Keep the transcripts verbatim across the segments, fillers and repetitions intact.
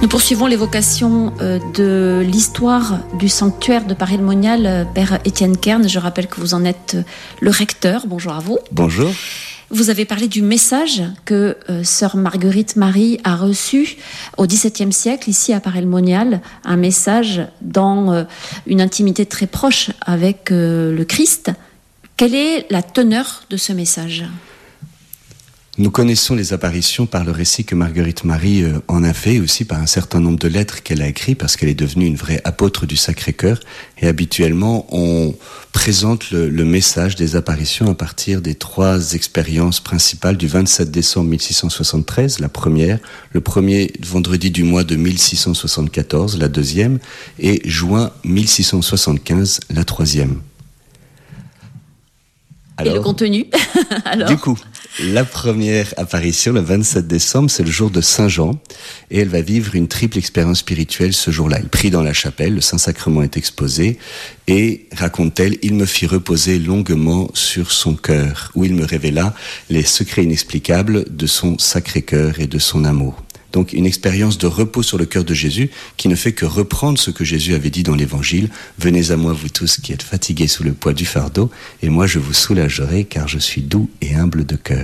Nous poursuivons l'évocation euh, de l'histoire du sanctuaire de Paray-le-Monial, euh, Père Étienne Kern. Je rappelle que vous en êtes euh, le recteur. Bonjour à vous. Bonjour. Vous avez parlé du message que euh, sœur Marguerite Marie a reçu au dix-septième siècle, ici à Paray-le-Monial, un message dans euh, une intimité très proche avec euh, le Christ. Quelle est la teneur de ce message ? Nous connaissons les apparitions par le récit que Marguerite Marie euh, en a fait, et aussi par un certain nombre de lettres qu'elle a écrites, parce qu'elle est devenue une vraie apôtre du Sacré-Cœur. Et habituellement, on présente le, le message des apparitions à partir des trois expériences principales du vingt-sept décembre mille six cent soixante-treize, la première, le premier vendredi du mois de mille six cent soixante-quatorze, la deuxième, et juin mille six cent soixante-quinze, la troisième. Alors, et le contenu alors Du coup, la première apparition, le vingt-sept décembre, c'est le jour de Saint-Jean, et elle va vivre une triple expérience spirituelle ce jour-là. Elle prie dans la chapelle, le Saint-Sacrement est exposé, et, raconte-t-elle, il me fit reposer longuement sur son cœur, où il me révéla les secrets inexplicables de son Sacré-Cœur et de son amour. Donc une expérience de repos sur le cœur de Jésus qui ne fait que reprendre ce que Jésus avait dit dans l'Évangile. « Venez à moi, vous tous qui êtes fatigués sous le poids du fardeau, et moi je vous soulagerai, car je suis doux et humble de cœur. »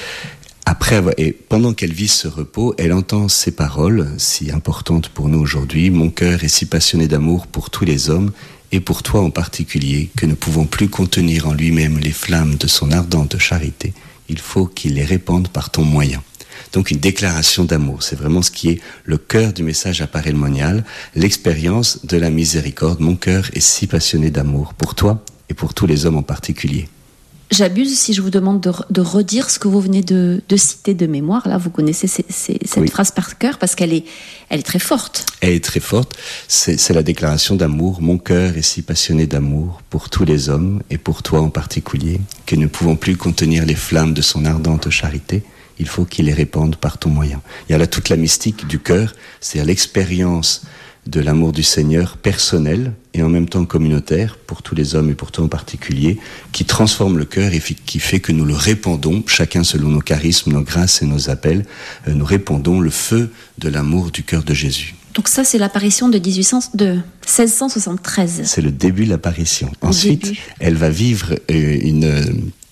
Après avoir, et pendant qu'elle vit ce repos, elle entend ces paroles si importantes pour nous aujourd'hui. « Mon cœur est si passionné d'amour pour tous les hommes, et pour toi en particulier, que ne pouvant plus contenir en lui-même les flammes de son ardente charité, il faut qu'il les répande par ton moyen. » Donc une déclaration d'amour, c'est vraiment ce qui est le cœur du message à Paray-le-Monial, l'expérience de la miséricorde. Mon cœur est si passionné d'amour pour toi et pour tous les hommes en particulier. J'abuse si je vous demande de, de redire ce que vous venez de, de citer de mémoire. Là, vous connaissez ces, ces, cette oui. phrase par cœur parce qu'elle est, elle est très forte. Elle est très forte. C'est, c'est la déclaration d'amour. Mon cœur est si passionné d'amour pour tous les hommes et pour toi en particulier, que ne pouvons plus contenir les flammes de son ardente charité. Il faut qu'il les répande par ton moyen. Il y a là toute la mystique du cœur, c'est-à-dire l'expérience de l'amour du Seigneur personnel et en même temps communautaire pour tous les hommes et pour toi en particulier, qui transforme le cœur et qui fait que nous le répandons, chacun selon nos charismes, nos grâces et nos appels, euh, nous répandons le feu de l'amour du cœur de Jésus. Donc ça, c'est l'apparition de, dix-huit cents, de seize cent soixante-treize. C'est le début de l'apparition. Le Ensuite, début. Elle va vivre euh, une... Euh,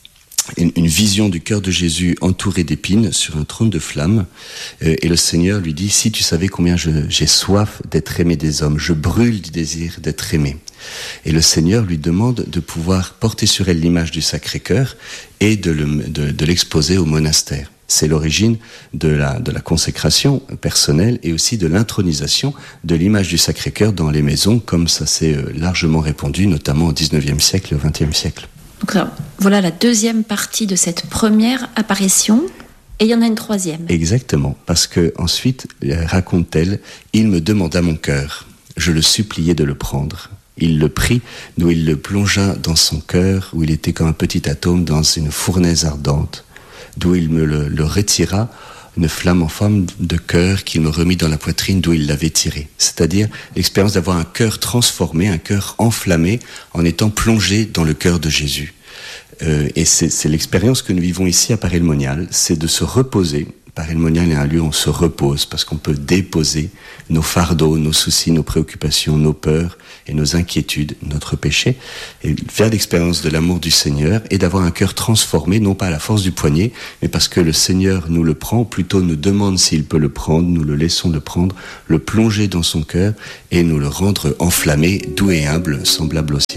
Une, une vision du cœur de Jésus entouré d'épines sur un trône de flammes, euh, et le Seigneur lui dit « Si tu savais combien je, j'ai soif d'être aimé des hommes, je brûle du désir d'être aimé. » Et le Seigneur lui demande de pouvoir porter sur elle l'image du Sacré-Cœur et de, le, de, de l'exposer au monastère. C'est l'origine de la, de la consécration personnelle et aussi de l'intronisation de l'image du Sacré-Cœur dans les maisons, comme ça s'est largement répandu, notamment au dix-neuvième siècle et au vingtième siècle. Donc là, voilà la deuxième partie de cette première apparition, et il y en a une troisième. Exactement, parce que ensuite, raconte-t-elle, il me demanda mon cœur, je le suppliai de le prendre. Il le prit, d'où il le plongea dans son cœur, où il était comme un petit atome dans une fournaise ardente, d'où il me le, le retira, une flamme en forme de cœur qu'il me remit dans la poitrine d'où il l'avait tiré. C'est-à-dire l'expérience d'avoir un cœur transformé, un cœur enflammé, en étant plongé dans le cœur de Jésus. Euh, et c'est, c'est l'expérience que nous vivons ici à Paray-le-Monial, c'est de se reposer. Paray-le-Monial est un lieu où on se repose, parce qu'on peut déposer nos fardeaux, nos soucis, nos préoccupations, nos peurs et nos inquiétudes, notre péché, et faire l'expérience de l'amour du Seigneur et d'avoir un cœur transformé, non pas à la force du poignet, mais parce que le Seigneur nous le prend, plutôt nous demande s'il peut le prendre, nous le laissons le prendre, le plonger dans son cœur et nous le rendre enflammé, doux et humble, semblable au